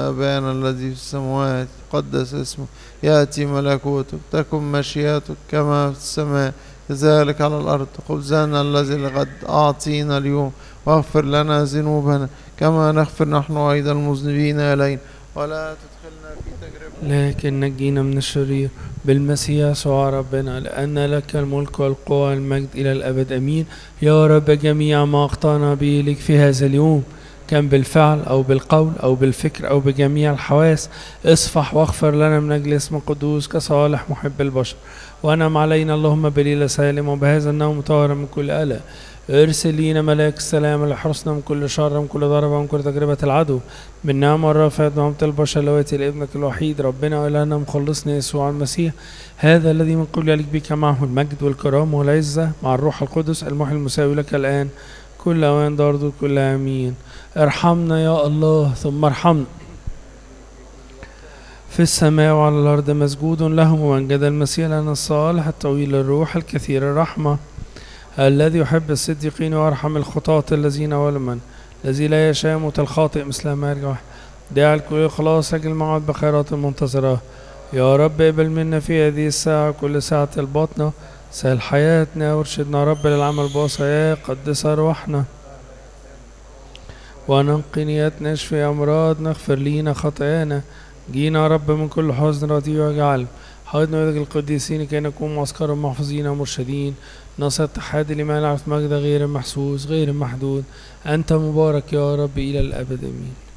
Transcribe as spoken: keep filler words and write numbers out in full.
أبانا الذي في السماوات قدس اسمه يأتي ملكوتك تكن مشيئتك كما في السماء كذلك على الأرض. خبزنا الذي لغد أعطينا اليوم واغفر لنا ذنوبنا كما نغفر نحن أيضا المذنبين إلينا ولا تدخلنا في تجربة لكن نجينا من الشرير بالمسيح يسوع ربنا، لأن لك الملك والقوة والمجد إلى الأبد أمين. يا رب جميع ما أخطأنا به لك في هذا اليوم كان بالفعل أو بالقول أو بالفكر أو بجميع الحواس، اصفح واغفر لنا من أجل اسم قدوس كصالح محب البشر. وأنعم علينا اللهم بليلة سالم وبهذا النوم طاهر من كل قلق. ارسل لينا ملاك السلام لحرسنا من كل شر من كل ضربة من كل تجربة العدو بالنعمة والرافعة نعمة البشر اللواتي لابنك الوحيد ربنا وإلهنا مخلصنا يسوع المسيح، هذا الذي من قبل يليق بك معه المجد والكرامة والعزة مع الروح القدس المحيي المساوي لك الآن كل أوان دار كل آمين. ارحمنا يا الله ثم ارحمنا. في السماء وعلى الأرض مسجود له ومنجد المسيح لنا الصالح الطويل الروح الكثير الرحمة الذي يحب الصديقين ويرحم الخطاة الذين ولمن الذي لا يشاء موت الخاطئ مثل ما يرجع داعي الكل خلاص أجل معه بخيرات المنتظرة. يا رب اقبل منا في هذه الساعة كل ساعة الباطنة، سهل حياتنا وارشدنا رب للعمل بوصاياه، قدس أرواحنا وننقي نياتنا، اشفي أمراضنا، اغفر لينا خطايانا، جينا رب من كل حزن راضي واجعل حاضنا ويدك القديسين كي نكون معسكر محفوظين ومرشدين نصر اتحاد لما نعرف مجد غير محسوس غير محدود. أنت مبارك يا رب إلى الأبد آمين.